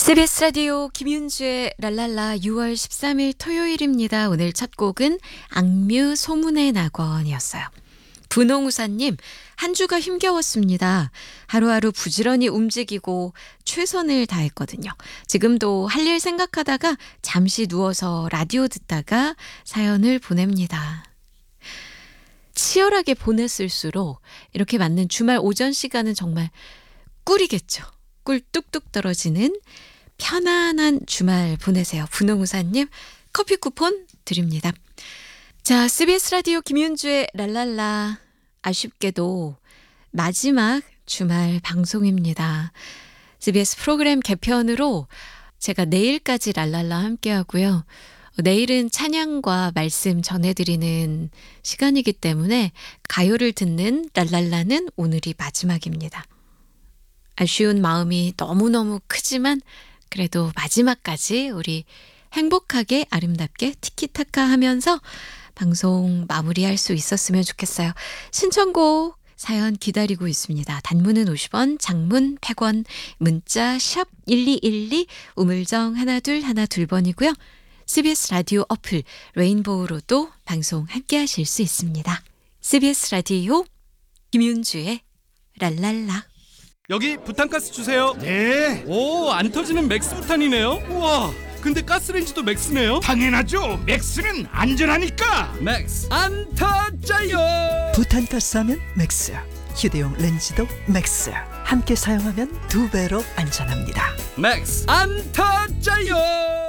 CBS 라디오 김윤주의 랄랄라 6월 13일 토요일입니다. 오늘 첫 곡은 악뮤 소문의 낙원이었어요. 분홍우사님, 한 주가 힘겨웠습니다. 하루하루 부지런히 움직이고 최선을 다했거든요. 지금도 할 일 생각하다가 잠시 누워서 라디오 듣다가 사연을 보냅니다. 치열하게 보냈을수록 이렇게 맞는 주말 오전 시간은 정말 꿀이겠죠. 꿀 뚝뚝 떨어지는 편안한 주말 보내세요. 분홍우사님 커피 쿠폰 드립니다. 자, CBS 라디오 김윤주의 랄랄라, 아쉽게도 마지막 주말 방송입니다. CBS 프로그램 개편으로 제가 내일까지 랄랄라 함께 하고요. 내일은 찬양과 말씀 전해드리는 시간이기 때문에 가요를 듣는 랄랄라는 오늘이 마지막입니다. 아쉬운 마음이 너무너무 크지만 그래도 마지막까지 우리 행복하게 아름답게 티키타카 하면서 방송 마무리할 수 있었으면 좋겠어요. 신청곡 사연 기다리고 있습니다. 단문은 50원, 장문 100원, 문자 샵 1212, 우물정 1212번이고요. CBS 라디오 어플 레인보우로도 방송 함께 하실 수 있습니다. CBS 라디오 김윤주의 랄랄라. 여기 부탄가스 주세요. 네, 오, 안 터지는 맥스 부탄이네요. 우와, 근데 가스레인지도 맥스네요. 당연하죠. 맥스는 안전하니까. 맥스 안 터져요. 부탄가스 하면 맥스, 휴대용 렌즈도 맥스. 함께 사용하면 2배로 안전합니다. 맥스 안 터져요.